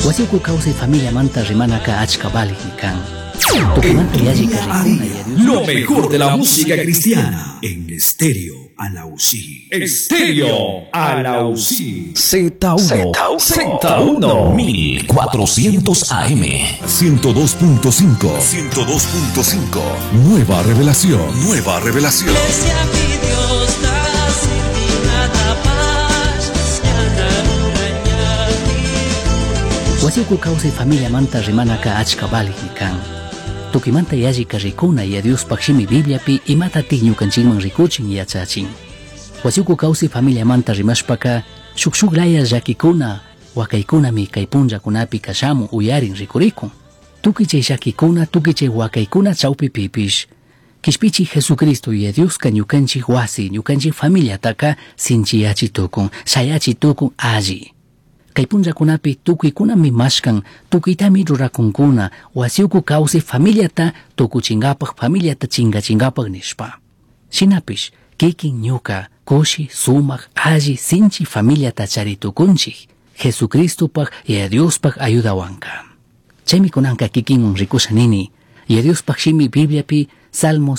Wasiku kawsay familia manta rimanaka achka balik ni kan. Tukumanta yaji karikuna yadius. Lo mejor de la música cristiana en Estéreo Alausí. Estéreo Alausí. Z1 1400 AM 102.5 Nueva revelación. Iglesia, mi Dios, da sin ti nada más. Wasiku kawsay familia manta rimanaka achka balik ni kan. Tukimanta yaji karikuna yadius pakshimi Biblia pi imata tiñukanchikman rikuchin yachachin. Wasiku kawsay familia manta rimashpaka shukshuklaya llakikuna wakaykunami kay punllakunapi kashamun uyarin rikurikun. Tukuy chay llakikuna, tukuy chay wakaykuna chawpi pipish kishpichi Jesucristo yadiuska ñukanchik wasi, ñukanchik familiataka sinchiyachitukun, shayachitukun alli. Kay punllakunapi tukuykunami mashkan, tukuytami rurakunkuna, wasiuku kawsay familiata tukuchinkapaq, familiata chinkachinkapaq nishpa. Shinapish kikin ñuka kushi sumaq alli sinchi familiata charitukunchik Jesucristopaq yadiuspaq ayudawanka. Chaymi kunanka kikinman rikusha nini, yadiuspaq shimi Bibliapi Salmo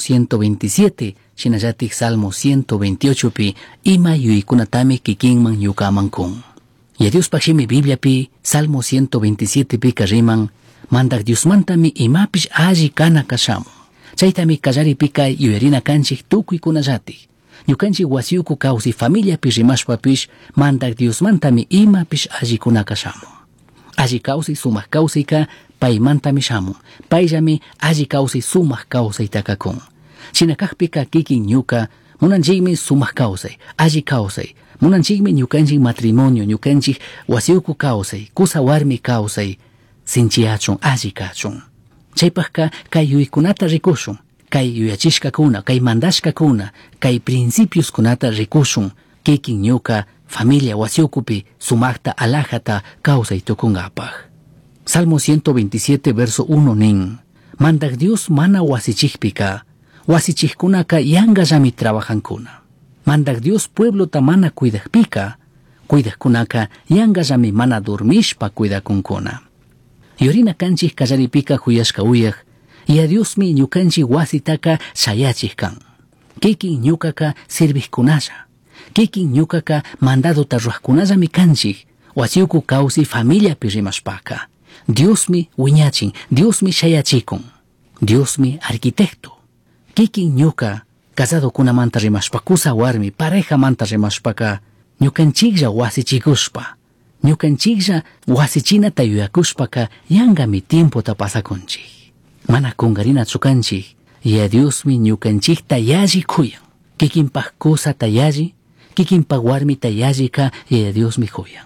127, shinallatik Salmo 128 pi ima yuykunatami kikinman ñukamankun. Yadiuspaq shimi Bibliapi Salmo 127 pi kariman mandak Diosmantami imapish alli kana kashamun. Chaytami kallaripika yuyarina kanchik tukuykunallatik. Ñukanchik wasiuku kawsay familiapi rimashpapish mandak Diosmantami imapish allikuna kashamun. Alli kawsay sumaq kawsayka paymantami shamun. Payllami alli kawsay sumaq kawsayta kakun. Shinakaqpika kikin ñuka munanchikmi sumaq kawsay, alli kawsay. Munanchikmi ñukanchik matrimonio, ñukanchik wasiuku kawsay, kusa warmi kawsay sinchiyachun, alli kachun. Chaypaqka kay yuykunata rikushun, kay yuyachishkakuna, kay mandashkakuna, kay principioskunata rikushun, kikin ñuka familia wasiukupi sumaqta alajata kawsay tukunkapaq. Salmo 127 verso 1 nin, mandak Dios mana wasichikpika, wasichikkunaka yanqallami trabajankuna. Mandak Dios pueblota mana cuidaqpika, cuidaqkunaka yanqallami mana dormishpa cuidakunkuna. Yurina kanchik kallaripika huyashka uyaq, yadiusmi ñukanchik wasitaka shayachik kan. Kikin ñukaka sirviqkunalla, kikin ñukaka mandadota ruwaqkunallami kanchik, wasiuku kawsay familiapi rimashpaka. Diosmi wiñachin, Diosmi shayachikun, Diosmi arquitecto. Kikin ñuka casadokunamanta rimashpa, kusa warmi, pareja manta rimashpaka, ñukanchiklla wasichikushpa, ñukanchiklla wasichinata yuyakushpaka yanqami tiempota pasakunchik. Mana kungarinachu kanchik, yadiusmi ñukanchikta yalli kuyan. Kikinpaq kusata yalli, kikinpaq warmita yallika yadiusmi kuyan.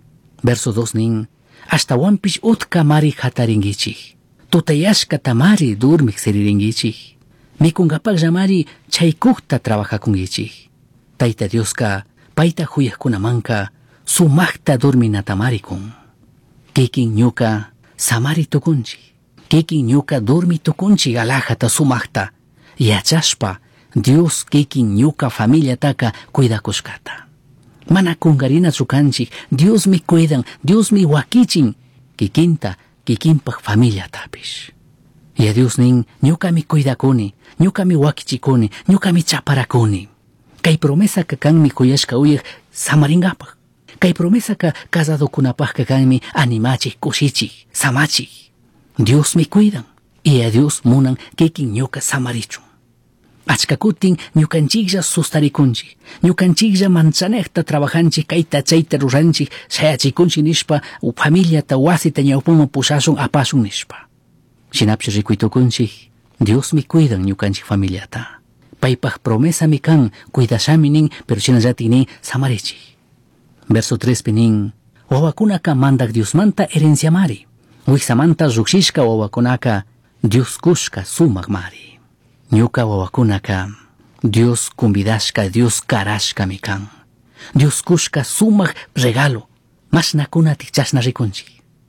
Verso 2 nin, ashtawanpish utka mari hatarinkichik, tutayashkata mari durmik siririnkichik, mikunkapaqlla mari chaykukta trabajakunkichik. Tayta Dioska payta huyaqkunamanka sumaqta durminata marikun. Kikin ñuka samari tukunchik, kikin ñuka durmi tukunchik alajata sumaqta yachashpa Dios kikin ñuka familiataka cuidakushkata. Mana kungarinachu kanchik, Diosmi cuidan, Diosmi wakichin kikinta, kikinpaq familiatapish. Ya Dios nin ñukami cuidakuni, ñukami wakichikuni, ñukami chaparakuni. Kay promesa ka kanmi kuyashka uyaq samaringapaq. Kay promesa ka casadokunapaq ka kanmi animachik, kushichik, samachik. Diosmi cuidan, y a Dios munan kikin ñuka samarichun. Achkakutin ñukanchiklla sustarikunchik, ñukanchiklla manchaneqta trabajanchik, kayta chayta ruranchik, shayachikunchik nishpa, familiata wasita ñawpunman pushashun apashun nishpa. Shinapshi rikuytukunchik, Diosmi cuidan ñukanchik familiata. Paypaq promesa mi kan, cuidashami nin, pero shinallatik nin samarichik. Verso 3 nin, wawakunaka mandak Diosmanta herencia mari, wiksamanta rukshishka wawakunaka Dios kushka sumaq mari. Ñuka wawakunaka Dios kumbidashka, Dios karashka mi kan. Dios kushka sumaq regalo, mashnakunatik chashna rikunchik.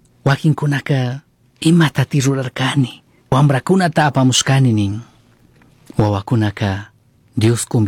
Wakinkunaka imatati rurarkani, wambrakunata apamushkani nin. Wawakunaka Dios